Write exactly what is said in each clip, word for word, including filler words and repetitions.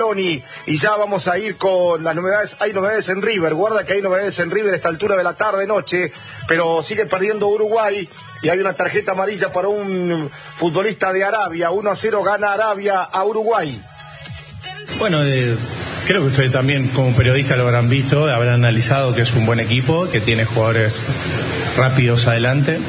Scaloni y ya vamos a ir con las novedades. Hay novedades en River, guarda que hay novedades en River a esta altura de la tarde-noche, pero sigue perdiendo Uruguay y hay una tarjeta amarilla para un futbolista de Arabia. uno a cero gana Arabia a Uruguay. Bueno, eh, creo que ustedes también como periodistas lo habrán visto, habrán analizado que es un buen equipo, que tiene jugadores rápidos adelante.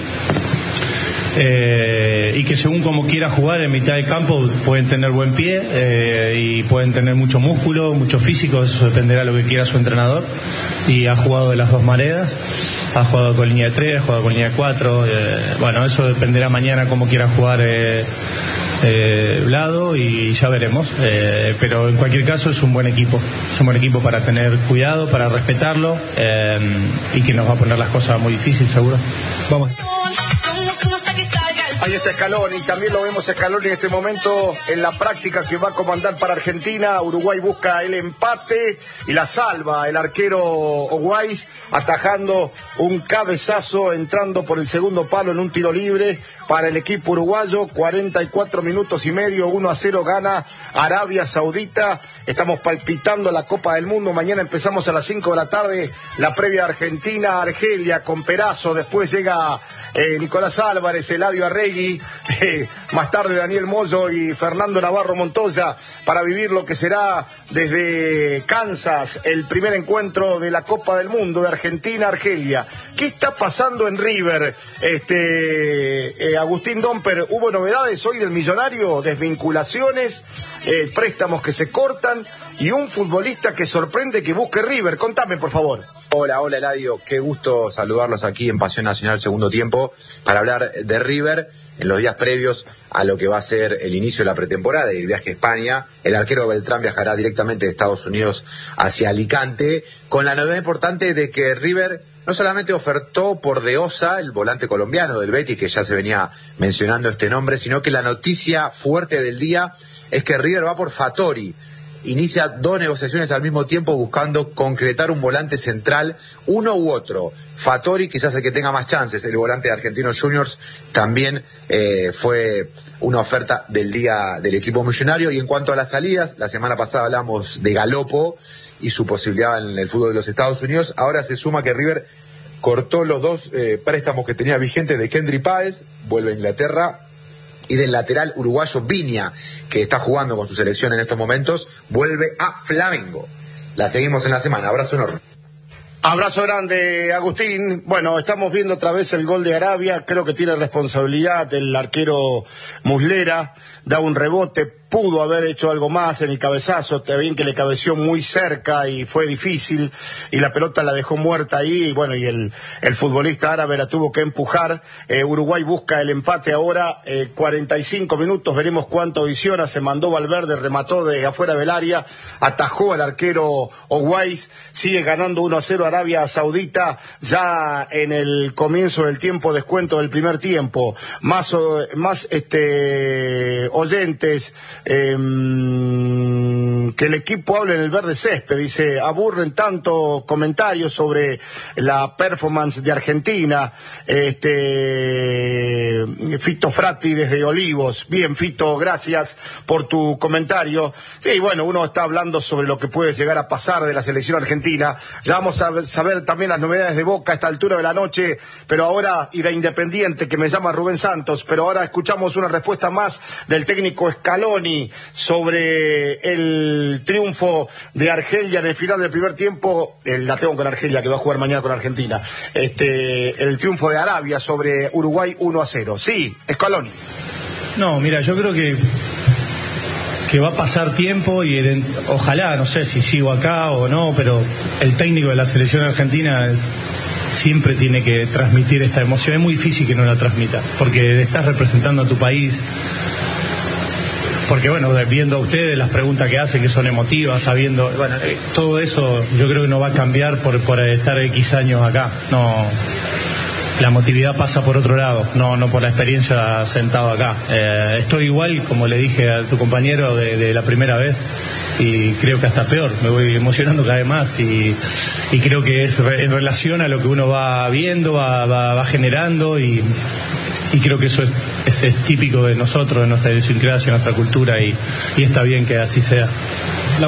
Eh, y que según como quiera jugar en mitad de campo pueden tener buen pie eh, y pueden tener mucho músculo, mucho físico, eso dependerá de lo que quiera su entrenador, y ha jugado de las dos maneras, ha jugado con línea de tres, ha jugado con línea de cuatro, eh, bueno, eso dependerá mañana cómo quiera jugar eh, eh, Vlado y ya veremos, eh, pero en cualquier caso es un buen equipo, es un buen equipo para tener cuidado, para respetarlo eh, y que nos va a poner las cosas muy difíciles seguro. Vamos. Ahí está Scaloni, también lo vemos Scaloni en este momento en la práctica que va a comandar para Argentina. Uruguay busca el empate y la salva el arquero Oguais, atajando un cabezazo, entrando por el segundo palo en un tiro libre para el equipo uruguayo. Cuarenta y cuatro minutos y medio, uno a cero gana Arabia Saudita. Estamos palpitando la Copa del Mundo. Mañana empezamos a las cinco de la tarde la previa Argentina-Argelia con Perazo. Después llega eh, Nicolás Álvarez, Eladio Arregui, eh, más tarde Daniel Moyo y Fernando Navarro Montoya para vivir lo que será desde Kansas el primer encuentro de la Copa del Mundo de Argentina-Argelia. ¿Qué está pasando en River? Este, eh, Agustín Domper, ¿hubo novedades hoy del Millonario? Desvinculaciones, eh, préstamos que se cortan y un futbolista que sorprende que busque River. Contame, por favor. Hola, hola Eladio, qué gusto saludarlos aquí en Pasión Nacional Segundo Tiempo para hablar de River en los días previos a lo que va a ser el inicio de la pretemporada y el viaje a España. El arquero Beltrán viajará directamente de Estados Unidos hacia Alicante, con la novedad importante de que River no solamente ofertó por De Osa, el volante colombiano del Betis, que ya se venía mencionando este nombre, sino que la noticia fuerte del día es que River va por Fattori. Inicia dos negociaciones al mismo tiempo buscando concretar un volante central, uno u otro. Fattori quizás el que tenga más chances, el volante de Argentinos Juniors también eh, fue una oferta del día del equipo millonario. Y en cuanto a las salidas, la semana pasada hablamos de Galopo y su posibilidad en el fútbol de los Estados Unidos. Ahora se suma que River cortó los dos eh, préstamos que tenía vigentes de Kendry Páez, vuelve a Inglaterra, y del lateral uruguayo Viña, que está jugando con su selección en estos momentos, vuelve a Flamengo. La seguimos en la semana. Abrazo enorme. Abrazo grande, Agustín. Bueno, estamos viendo otra vez el gol de Arabia. Creo que tiene responsabilidad el arquero Muslera. Da un rebote, pudo haber hecho algo más en el cabezazo. Está bien que le cabeció muy cerca y fue difícil. Y la pelota la dejó muerta ahí. Y bueno, y el, el futbolista árabe la tuvo que empujar. Eh, Uruguay busca el empate ahora. Eh, cuarenta y cinco minutos, veremos cuánto adiciona. Se mandó Valverde, remató de afuera del área. Atajó al arquero Oguais. Sigue ganando uno a cero Arabia Saudita ya en el comienzo del tiempo descuento del primer tiempo. Más, más este oyentes eh, que el equipo hable en el verde césped, dice, aburren tanto comentarios sobre la performance de Argentina. Este Fito Frati desde Olivos. Bien, Fito, gracias por tu comentario. Sí, bueno, uno está hablando sobre lo que puede llegar a pasar de la selección argentina. Ya vamos a saber también las novedades de Boca a esta altura de la noche, pero ahora, y de Independiente, que me llama Rubén Santos, pero ahora escuchamos una respuesta más del técnico Scaloni sobre el triunfo de Argelia en el final del primer tiempo. El, la tengo con Argelia, que va a jugar mañana con Argentina. Este, el triunfo de Arabia sobre Uruguay uno a cero. Sí, Scaloni. No, mira, yo creo que que va a pasar tiempo y el, ojalá, no sé si sigo acá o no, pero el técnico de la selección argentina es, siempre tiene que transmitir esta emoción. Es muy difícil que no la transmita, porque estás representando a tu país. Porque bueno, viendo a ustedes las preguntas que hacen, que son emotivas, sabiendo, bueno, eh, todo eso yo creo que no va a cambiar por, por estar X años acá. No, la emotividad pasa por otro lado, no, no por la experiencia sentado acá. Eh, estoy igual, como le dije a tu compañero de, de la primera vez, y creo que hasta peor, me voy emocionando cada vez más y, y creo que es re, en relación a lo que uno va viendo, va, va, va generando y, y creo que eso es, es, es típico de nosotros, de nuestra idiosincrasia, de nuestra cultura y, y está bien que así sea.